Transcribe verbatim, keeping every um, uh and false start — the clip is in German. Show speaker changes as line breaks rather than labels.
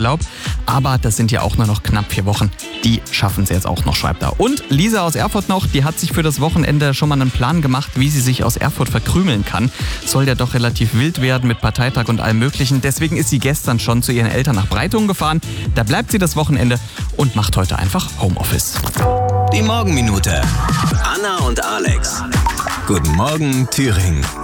Urlaub. Aber das sind ja auch nur noch knapp vier Wochen. Die schaffen sie jetzt auch noch, schreibt er. Und Lisa aus Erfurt noch, die hat sich für das Wochenende schon mal einen Plan gemacht, wie sie sich aus Erfurt verkrümeln kann. Soll ja doch relativ wild werden mit Parteitag und allem Möglichen. Deswegen ist sie gestern schon zu ihren Eltern nach Breitungen gefahren. Da bleibt sie das Wochenende und macht heute einfach Homeoffice.
Die Morgenminute. Anna und Alex. Guten Morgen, Thüringen.